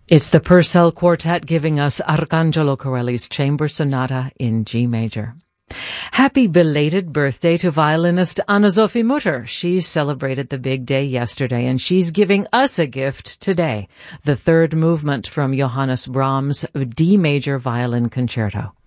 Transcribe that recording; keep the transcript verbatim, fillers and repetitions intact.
It's the Purcell Quartet giving us Arcangelo Corelli's Chamber Sonata in G major. Happy belated birthday to violinist Anna-Sophie Mutter. She celebrated the big day yesterday, and she's giving us a gift today, the third movement from Johannes Brahms' D major violin concerto.